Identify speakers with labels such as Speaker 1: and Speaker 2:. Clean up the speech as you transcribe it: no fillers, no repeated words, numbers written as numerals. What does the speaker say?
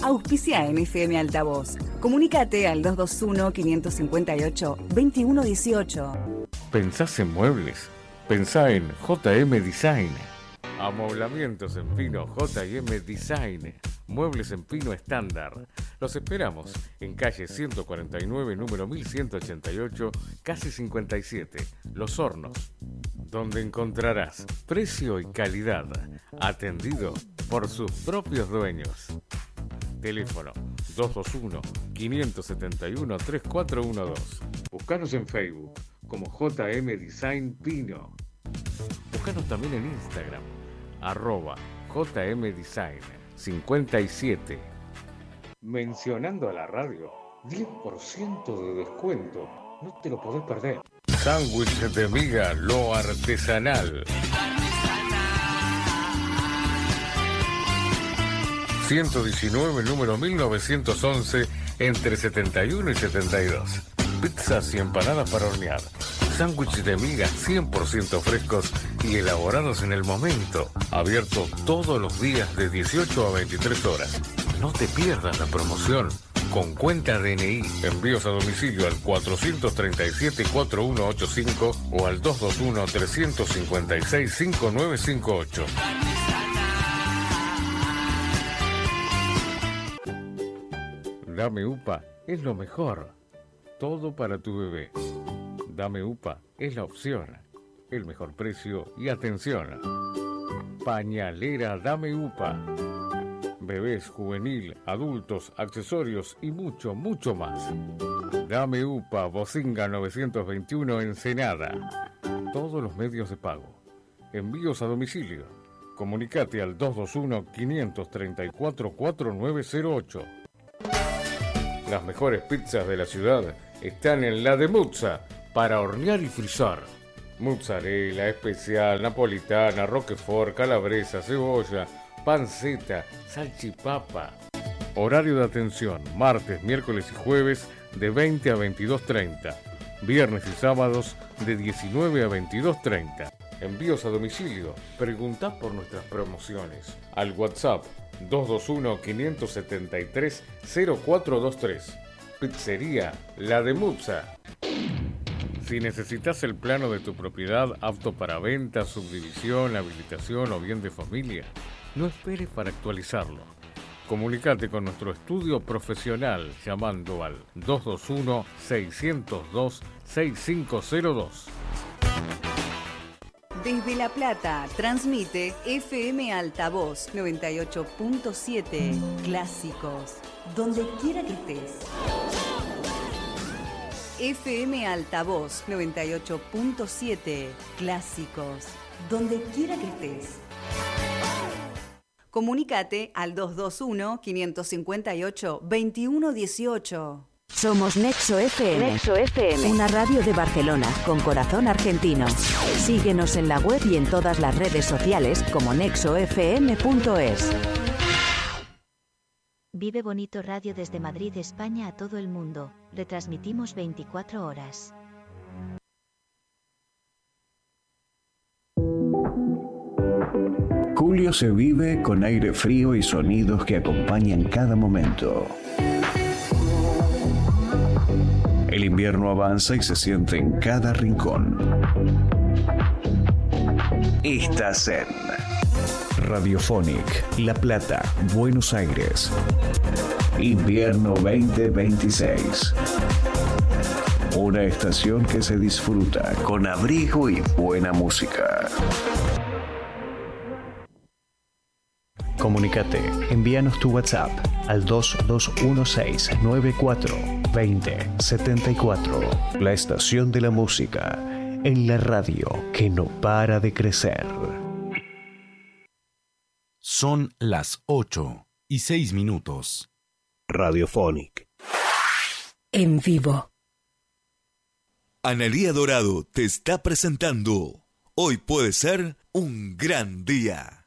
Speaker 1: Auspicia en FM Altavoz. Comunícate al 221-558-2118.
Speaker 2: ¿Pensás en muebles? Pensá en JM Design. Amoblamientos en pino JM Design. Muebles en pino estándar. Los esperamos en calle 149, número 1188, casi 57, Los Hornos, donde encontrarás precio y calidad, atendido por sus propios dueños. Teléfono 221-571-3412. Buscanos en Facebook como JM Design Pino. Buscanos también en Instagram, @JM Design 57. Mencionando a la radio, 10% de descuento. No te lo podés perder. Sándwich de miga, lo artesanal. 119, número 1911, entre 71 y 72. Pizzas y empanadas para hornear. Sándwiches de miga 100% frescos y elaborados en el momento. Abierto todos los días de 18 a 23 horas. No te pierdas la promoción. Con cuenta DNI. Envíos a domicilio al 437-4185 o al 221-356-5958. Dame UPA es lo mejor. Todo para tu bebé. Dame UPA es la opción. El mejor precio y atención. Pañalera Dame UPA. Bebés, juvenil, adultos, accesorios y mucho, mucho más. Dame UPA, Bocinga 921, Ensenada. Todos los medios de pago. Envíos a domicilio. Comunicate al 221-534-4908. Las mejores pizzas de la ciudad están en la de Muzza, para hornear y frizar. Mozzarella, especial, napolitana, roquefort, calabresa, cebolla, panceta, salchipapa. Horario de atención, martes, miércoles y jueves de 20 a 22:30. Viernes y sábados de 19 a 22:30. Envíos a domicilio. Preguntá por nuestras promociones. Al WhatsApp 221-573-0423. Pizzería La de Muzza. Si necesitas el plano de tu propiedad apto para venta, subdivisión, habilitación o bien de familia, no esperes para actualizarlo. Comunicate con nuestro estudio profesional llamando al 221-602-6502.
Speaker 1: Desde La Plata, transmite FM Altavoz 98.7 Clásicos, donde quiera que estés. FM Altavoz 98.7 Clásicos, donde quiera que estés. Comunícate al 221-558-2118.
Speaker 3: Somos Nexo FM.
Speaker 4: Nexo FM.
Speaker 3: Una radio de Barcelona con corazón argentino. Síguenos en la web y en todas las redes sociales como nexofm.es.
Speaker 4: Vive Bonito Radio desde Madrid, España a todo el mundo. Retransmitimos 24 horas.
Speaker 5: Julio se vive con aire frío y sonidos que acompañan cada momento. El invierno avanza y se siente en cada rincón. Estás en Radiophonic, La Plata, Buenos Aires. Invierno 2026. Una estación que se disfruta con abrigo y buena música. Comunícate, envíanos tu WhatsApp al 2216942074. La estación de la música en la radio que no para de crecer.
Speaker 6: Son las 8:06.
Speaker 5: Radiophonic.
Speaker 3: En vivo.
Speaker 7: Analía Dorado te está presentando Hoy puede ser un gran día.